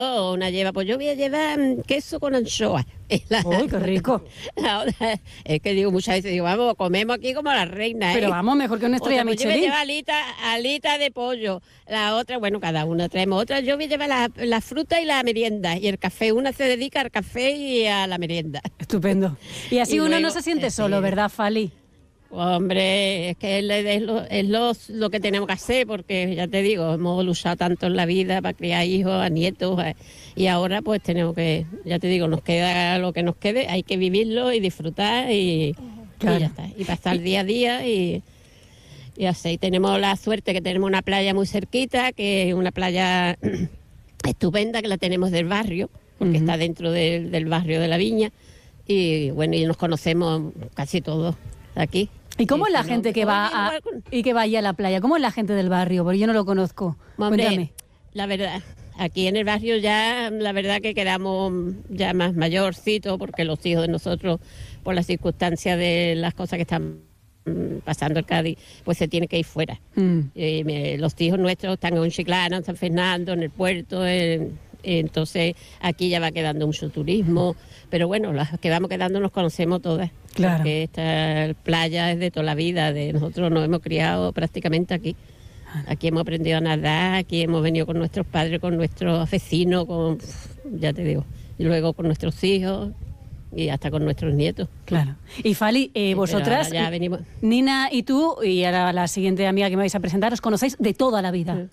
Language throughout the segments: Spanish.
una lleva, pues yo voy a llevar queso con anchoa. ¡Uy, qué rico! La otra, es que digo muchas veces, digo, vamos, comemos aquí como las reinas. Pero vamos, mejor que una estrella Pues yo voy a Michelin. llevar alita de pollo. La otra, bueno, cada una traemos otra. Yo voy a llevar la fruta y la merienda. Y el café, una se dedica al café y a la merienda. Estupendo. Y así Y uno luego, no se siente solo, sí. ¿verdad, Fali? Hombre, es que es lo que tenemos que hacer, porque ya te digo, hemos luchado tanto en la vida para criar hijos, a nietos, y ahora pues tenemos que, ya te digo, nos queda lo que nos quede, hay que vivirlo y disfrutar y Claro. ya está, y pasar día a día y así. Tenemos la suerte que tenemos una playa muy cerquita, que es una playa estupenda, que la tenemos del barrio, porque está dentro del barrio de la Viña, y bueno, y nos conocemos casi todos aquí. ¿Y cómo es la Sí, gente no, que va y que va allí a la playa? ¿Cómo es la gente del barrio? Porque yo no lo conozco. Hombre, Cuéntame. la verdad, aquí en el barrio ya, la verdad que quedamos ya más mayorcitos, porque los hijos de nosotros, por las circunstancias de las cosas que están pasando en Cádiz, pues se tiene que ir fuera. Los hijos nuestros están en Chiclana, en San Fernando, en el puerto, entonces aquí ya va quedando mucho turismo, pero bueno, las que vamos quedando nos conocemos todas. Claro. Porque esta playa es de toda la vida, nosotros nos hemos criado prácticamente aquí. Aquí hemos aprendido a nadar, aquí hemos venido con nuestros padres, con nuestros vecinos, ya te digo, y luego con nuestros hijos y hasta con nuestros nietos. Claro. Y Fali, vosotras, ya venimos. Nina y tú, y ahora la siguiente amiga que me vais a presentar, os conocéis de toda la vida.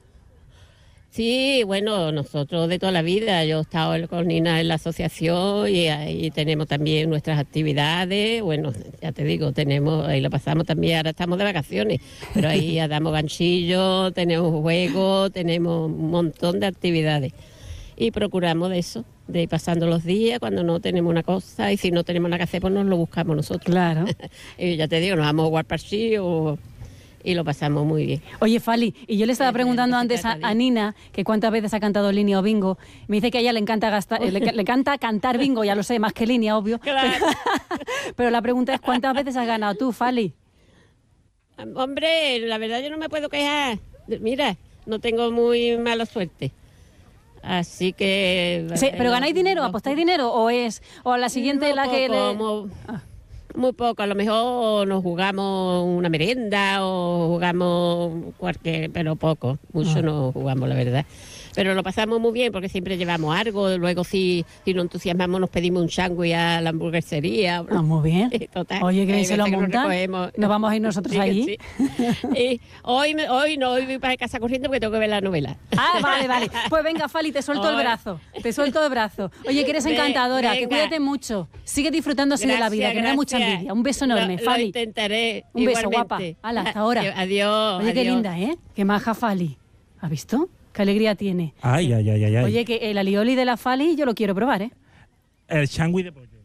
Sí, bueno, nosotros de toda la vida. Yo he estado con Nina en la asociación y ahí tenemos también nuestras actividades. Bueno, ya te digo, ahí lo pasamos también, ahora estamos de vacaciones, pero ahí ya damos ganchillos, tenemos juegos, tenemos un montón de actividades. Y procuramos de eso, de ir pasando los días cuando no tenemos una cosa, y si no tenemos nada que hacer, pues nos lo buscamos nosotros. Claro. Y ya te digo, nos vamos a jugar parchí y lo pasamos muy bien. Oye, Fali, y yo le estaba preguntando se antes trata de a Nina que cuántas veces ha cantado línea o bingo. Me dice que a ella le encanta le encanta cantar bingo, ya lo sé, más que línea, obvio. Claro. Pero la pregunta es, ¿cuántas veces has ganado tú, Fali? Hombre, la verdad yo no me puedo quejar. Mira, no tengo muy mala suerte. Así que... Sí, ¿pero ganáis dinero? ¿Apostáis dinero? ¿O a la siguiente muy la poco, que le...? muy poco, a lo mejor nos jugamos una merienda o jugamos cualquier, pero poco, mucho no jugamos, la verdad. Pero lo pasamos muy bien porque siempre llevamos algo, luego si nos entusiasmamos nos pedimos un sándwich a la hamburguesería. Muy bien. Total, Oye, que hay bien se lo veces que montan. Nos vamos a ir nosotros Sí, allí. sí. Y hoy voy para casa corriendo porque tengo que ver la novela. Ah, vale. Pues venga, Fali, te suelto el brazo. Oye, que eres encantadora, que Venga. cuídate mucho. Sigue disfrutando así de la vida, que me da mucha Gracias. envidia. Un beso enorme, Lo Fali. intentaré. Un beso, igualmente. guapa. Hala, hasta ahora. Adiós. Oye, qué adiós. linda, ¿eh? Qué maja Fali. ¿Has visto? Qué alegría tiene. Ay. Oye, que el alioli de la Fali yo lo quiero probar, ¿eh? El changui de pollo.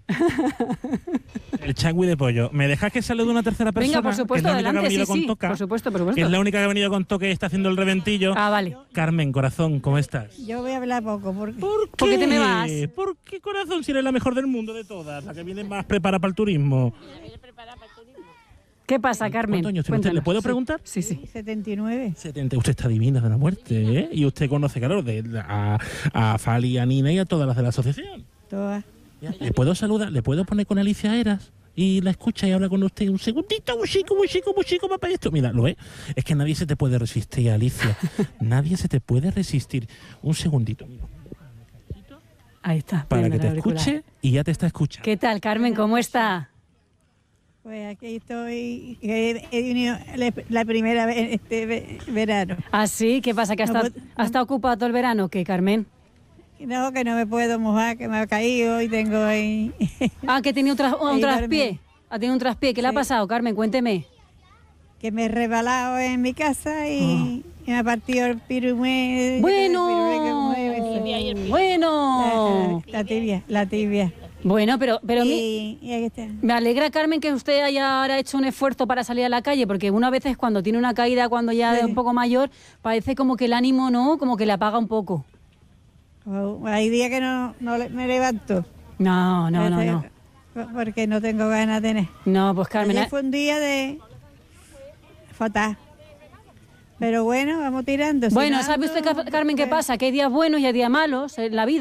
El changui de pollo. ¿Me dejas que salude una tercera persona? Venga, por supuesto, que es la única que ha adelante, venido sí. con toca, Por supuesto. que es la única que ha venido con toque y está haciendo el reventillo. Ah, vale. Carmen, corazón, ¿cómo estás? Yo voy a hablar poco porque ¿Por qué? ¿Por qué te me vas? ¿Por qué, corazón, si eres la mejor del mundo de todas? La que viene más preparada para el turismo. ¿Qué pasa, Carmen? ¿Cuántos años tiene usted? ¿Le Cuéntanos. puedo preguntar? Sí. 79. 70. Usted está divina de la muerte, ¿eh? Y usted conoce, claro, a Fali, a Nina y a todas las de la asociación. Todas. ¿Le puedo saludar? ¿Le puedo poner con Alicia Eras? Y la escucha y habla con usted un segundito, muy chico, papá, esto. Mira, ¿lo ves? Es que nadie se te puede resistir, Alicia. Nadie se te puede resistir. Un segundito. Mira. Ahí está. Para viendo que te el auricular. escuche y ya te está escuchando. ¿Qué tal, Carmen? ¿Cómo está? Pues aquí estoy, he venido la primera vez este verano. ¿Ah, sí? ¿Qué pasa? ¿Que No, ha estado ocupado todo el verano? ¿Qué, Carmen? No, que no me puedo mojar, que me ha caído y tengo ahí... Ah, que tenía un Ahí traspié. duerme. Ha tenido un traspié. ¿Qué le ha Sí. pasado, Carmen? Cuénteme. que me he rebalado en mi casa y me ha partido el pirumé. Bueno. La tibia. Bueno, pero Y ahí está. me alegra, Carmen, que usted haya ahora hecho un esfuerzo para salir a la calle, porque una vez cuando tiene una caída, cuando ya es un poco mayor, parece como que el ánimo, ¿no? Como que le apaga un poco. Hay días que no me levanto. No. Porque no tengo ganas de tener. No, pues Carmen... Ayer fue un día de fatal. Pero bueno, vamos tirando. Bueno, si ¿sabe no, usted, Carmen, qué pasa? Que hay días buenos y hay días malos en la vida.